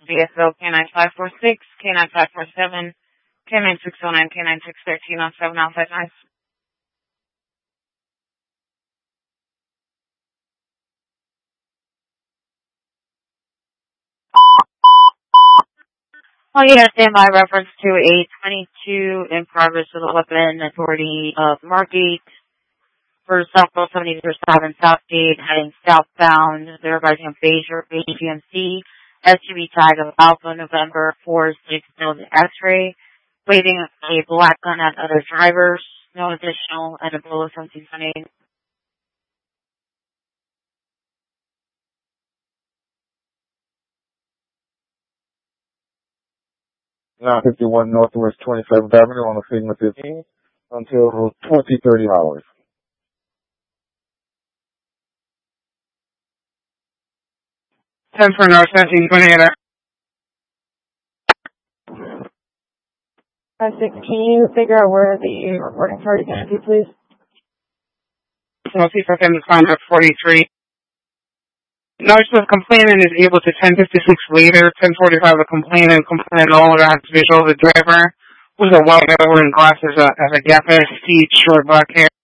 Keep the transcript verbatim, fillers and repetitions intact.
V S O K nine five four six, K nine five four seven, K nine six oh nine, K nine six one three on seven Alpha Drive. Oh, yeah, stand by reference to a twenty-two in progress with a weapon authority of Margate for Southwest seventy seven Southgate heading southbound. They're arriving on Bayshore, A G M C, S U V tag of Alpha November four six Delta X-ray, waving a black gun at other drivers. No additional edible offenses made. nine fifty-one Northwest twenty-seventh Avenue on the Sigma fifteen until twenty thirty hours. ten for North seventeen twenty-eight. five six, can you figure out where the recording party can be, please? We'll see if I can find out forty-three. Notice the complainant is able to ten fifty-six later, ten forty-five the complainant, complainant no longer has visual of the driver, who's a white over in glasses, uh, has a gap in his feet, short black hair.